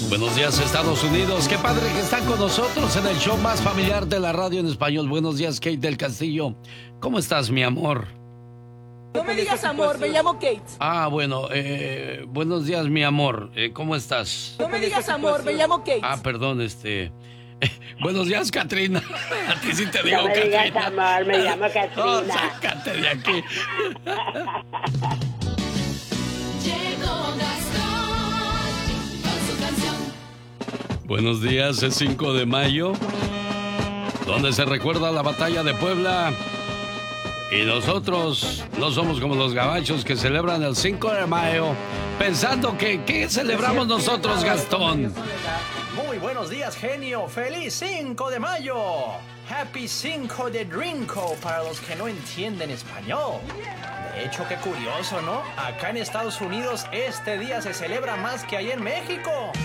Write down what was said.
Buenos días, Estados Unidos. Qué padre que están con nosotros en el show más familiar de la radio en español. Buenos días, Kate del Castillo. ¿Cómo estás, mi amor? No me digas amor, me llamo Kate. Ah, bueno, buenos días, mi amor. ¿Cómo estás? No me digas amor, me llamo Kate. Ah, perdón, buenos días, Katrina. A ti sí te digo, no me Katrina. digas amor, me llamo Katrina. Oh, sácate de aquí. Llegó Gastón con su canción. Buenos días, es 5 de mayo, donde se recuerda la batalla de Puebla. Y nosotros no somos como los gabachos que celebran el 5 de mayo, pensando que ¿qué celebramos nosotros, Gastón? Muy buenos días, genio. ¡Feliz 5 de mayo! ¡Happy 5 de Drinko para los que no entienden español! De hecho, qué curioso, ¿no? Acá en Estados Unidos este día se celebra más que allá en México.